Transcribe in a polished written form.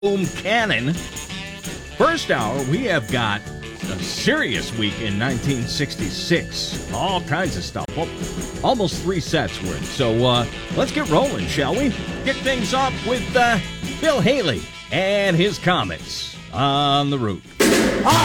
Boom Cannon. First hour, we have got a serious week in 1966. All kinds of stuff. Well, almost 3 sets worth. So let's get rolling, shall we? Kick things off with Bill Haley and his comments on the route.